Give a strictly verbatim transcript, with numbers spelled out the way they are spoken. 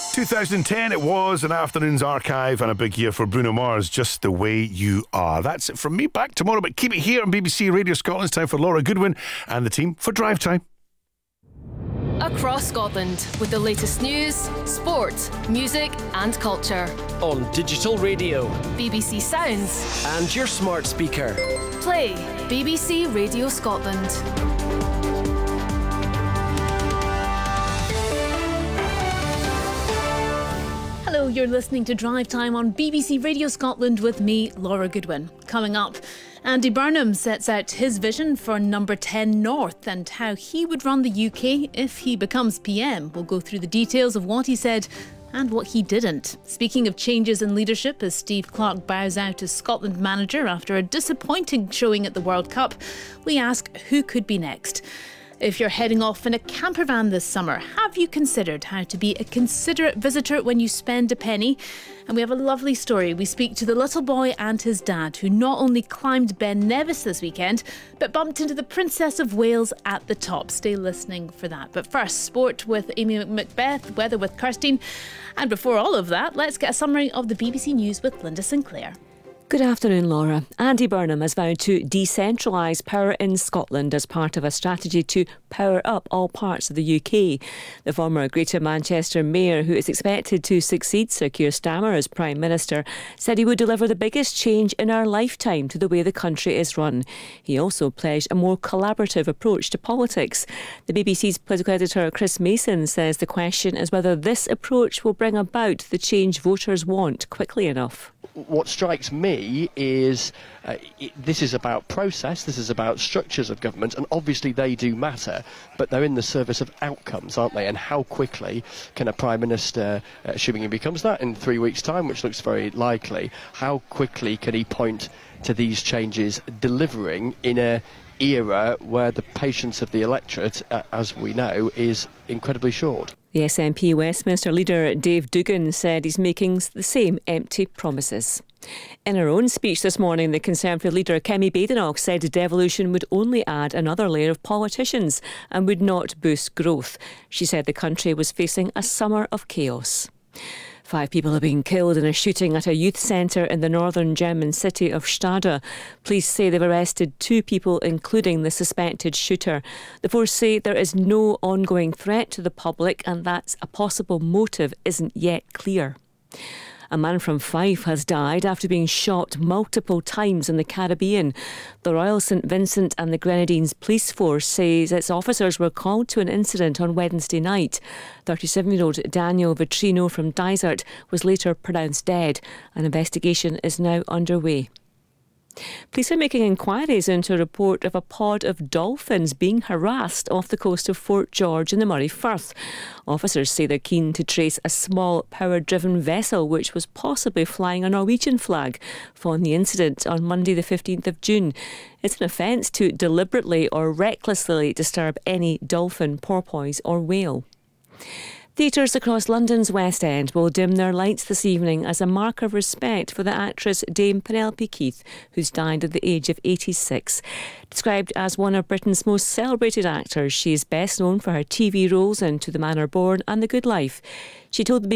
two thousand ten, it was an afternoon's archive and a big year for Bruno Mars, Just the Way You Are. That's it from me. Back tomorrow, but keep it here on B B C Radio Scotland. It's time for Laura Goodwin and the team for Drive Time. Across Scotland with the latest news, sport, music and culture. On digital radio, B B C Sounds and your smart speaker. Play B B C Radio Scotland. Hello, you're listening to Drive Time on B B C Radio Scotland with me, Laura Goodwin. Coming up, Andy Burnham sets out his vision for Number ten North and how he would run the U K if he becomes P M. We'll go through the details of what he said and what he didn't. Speaking of changes in leadership, as Steve Clarke bows out as Scotland manager after a disappointing showing at the World Cup, we ask who could be next. If you're heading off in a camper van this summer, have you considered how to be a considerate visitor when you spend a penny? And we have a lovely story. We speak to the little boy and his dad, who not only climbed Ben Nevis this weekend, but bumped into the Princess of Wales at the top. Stay listening for that. But first, sport with Amy Macbeth, weather with Kirstine. And before all of that, let's get a summary of the B B C News with Linda Sinclair. Good afternoon, Laura. Andy Burnham has vowed to decentralise power in Scotland as part of a strategy to power up all parts of the U K. The former Greater Manchester Mayor, who is expected to succeed Sir Keir Starmer as Prime Minister, said he would deliver the biggest change in our lifetime to the way the country is run. He also pledged a more collaborative approach to politics. The B B C's political editor Chris Mason says the question is whether this approach will bring about the change voters want quickly enough. What strikes me is uh, it, this is about process, this is about structures of government, and obviously they do matter, but they're in the service of outcomes, aren't they? And how quickly can a Prime Minister, uh, assuming he becomes that in three weeks' time, which looks very likely, how quickly can he point to these changes delivering in a era where the patience of the electorate, uh, as we know, is incredibly short? The S N P Westminster leader Dave Duggan said he's making the same empty promises. In her own speech this morning, the Conservative leader Kemi Badenoch said devolution would only add another layer of politicians and would not boost growth. She said the country was facing a summer of chaos. Five people have been killed in a shooting at a youth centre in the northern German city of Stade. Police say they've arrested two people, including the suspected shooter. The force say there is no ongoing threat to the public and that a possible motive isn't yet clear. A man from Fife has died after being shot multiple times in the Caribbean. The Royal St Vincent and the Grenadines Police Force says its officers were called to an incident on Wednesday night. thirty-seven-year-old Daniel Vitrino from Dysart was later pronounced dead. An investigation is now underway. Police are making inquiries into a report of a pod of dolphins being harassed off the coast of Fort George in the Moray Firth. Officers say they're keen to trace a small power-driven vessel which was possibly flying a Norwegian flag following the incident on Monday the fifteenth of June. It's an offence to deliberately or recklessly disturb any dolphin, porpoise or whale. Theatres across London's West End will dim their lights this evening as a mark of respect for the actress Dame Penelope Keith, who's died at the age of eighty-six. Described as one of Britain's most celebrated actors, she is best known for her T V roles in To the Manor Born and The Good Life. She told the